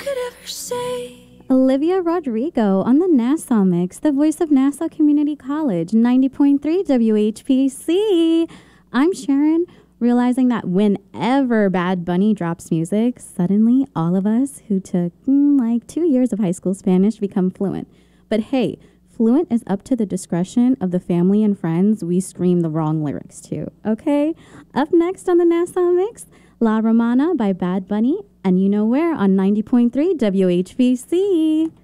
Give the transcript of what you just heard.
could ever say. Olivia Rodrigo on the Nassau Mix, the voice of Nassau Community College, 90.3 WHPC. I'm Sharon, realizing that whenever Bad Bunny drops music, suddenly all of us who took like 2 years of high school Spanish become fluent. But hey, fluent is up to the discretion of the family and friends we scream the wrong lyrics to, okay? Up next on the Nassau Mix, La Romana by Bad Bunny, and you know where on 90.3 WHPC.